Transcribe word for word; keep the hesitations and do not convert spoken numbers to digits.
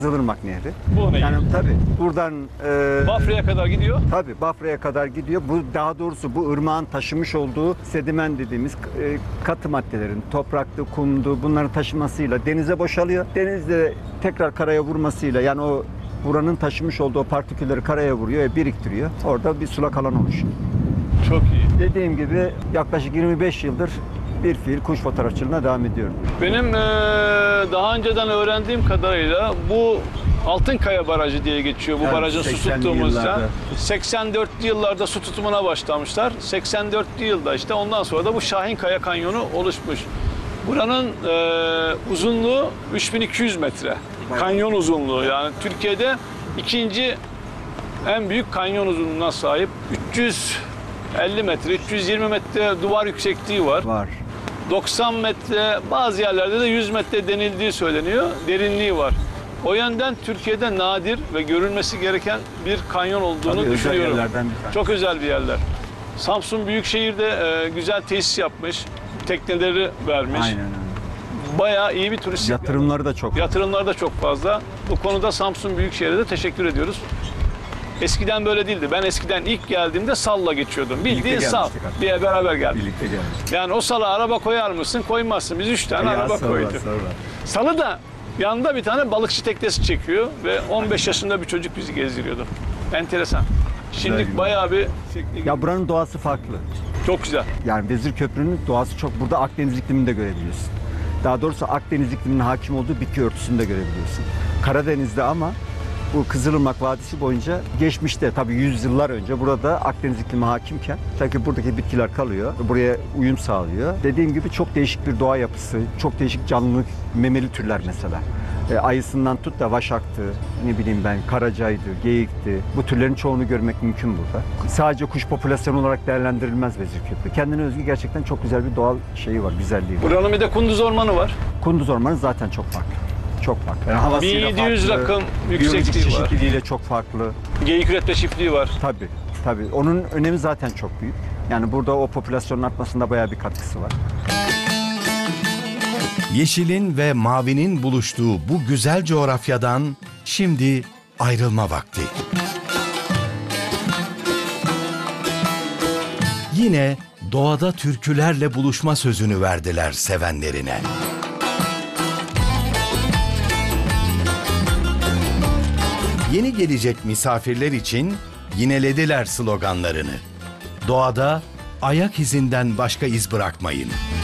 Kızılırmak Nehri. Bu nehir. Yani tabii buradan e, Bafra'ya kadar gidiyor. tabii Bafra'ya kadar gidiyor. Bu daha doğrusu bu ırmağın taşımış olduğu sedimen dediğimiz e, katı maddelerin topraktı, kumdu bunların taşımasıyla denize boşalıyor. Denizde tekrar karaya vurmasıyla yani o buranın taşımış olduğu partikülleri karaya vuruyor ve biriktiriyor. Orada bir sulak alan oluşuyor. Çok iyi. Dediğim gibi yaklaşık yirmi beş yıldır bir fiil kuş fotoğrafçılığına devam ediyorum. Benim eee, daha önceden öğrendiğim kadarıyla bu Altınkaya Barajı diye geçiyor bu Evet, barajın su seksenli tuttuğumuz yer. yıllarda. seksen dörtlü yıllarda su tutumuna başlamışlar. seksen dörtlü yılda işte ondan sonra da bu Şahinkaya Kanyonu oluşmuş. Buranın eee, uzunluğu üç bin iki yüz metre. Kanyon uzunluğu yani Türkiye'de ikinci en büyük kanyon uzunluğuna sahip. üç yüz elli metre, üç yüz yirmi metre duvar yüksekliği var. Var. doksan metre, bazı yerlerde de yüz metre denildiği söyleniyor. Derinliği var. O yönden Türkiye'de nadir ve görülmesi gereken bir kanyon olduğunu Tabii, özel düşünüyorum. yerlerden bir tanesi. Çok özel bir yerler. Samsun Büyükşehir'de e, güzel tesis yapmış, tekneleri vermiş. Aynen öyle. Bayağı iyi bir turistik Yatırımları da çok. Yatırımlar da çok fazla. Bu konuda Samsun Büyükşehir'e de teşekkür ediyoruz. Eskiden böyle değildi. Ben eskiden ilk geldiğimde salla geçiyordum. Bildiğin Birlikte sal. gelmiştik hatta. Bir beraber geldik. Birlikte gelmiş. Yani o sala araba koyar mısın? Koymazsın. Biz üç tane araba koyduk. Salı da yanında bir tane balıkçı teknesi çekiyor ve on beş yaşında bir çocuk bizi gezdiriyordu. Enteresan. Şimdi gibi. bayağı bir Ya buranın doğası farklı. çok güzel. Yani Vezir Köprü'nün doğası çok. Burada Akdeniz iklimini de görebiliyorsun. Daha doğrusu Akdeniz ikliminin hakim olduğu bitki örtüsünü de görebiliyorsun. Karadeniz'de ama bu Kızılırmak Vadisi boyunca geçmişte tabii yüzyıllar önce burada Akdeniz iklimi hakimken tabii buradaki bitkiler kalıyor. Buraya uyum sağlıyor. Dediğim gibi çok değişik bir doğa yapısı, çok değişik canlılık, memeli türler mesela. E, ayısından tut da vaşaktı, ne bileyim ben karacaydı, geyikti. Bu türlerin çoğunu görmek mümkün burada. Sadece kuş popülasyonu olarak değerlendirilmez Vezirköprü. Kendine özgü gerçekten çok güzel bir doğal şeyi var, güzelliği var. Buranın bir de Kunduz Ormanı var. Kunduz Ormanı zaten çok farklı. Çok farklı. Yani havasıyla bin yedi yüz farklı, rakım biyolojik yüksekliği var. çeşitliliğiyle çok farklı. Geyik üretme çiftliği var. Tabii, tabii. Onun önemi zaten çok büyük. Yani burada o popülasyonun artmasında bayağı bir katkısı var. Yeşilin ve mavinin buluştuğu bu güzel coğrafyadan şimdi ayrılma vakti. Yine doğada türkülerle buluşma sözünü verdiler sevenlerine. Yeni gelecek misafirler için yinelediler sloganlarını. Doğada ayak izinden başka iz bırakmayın.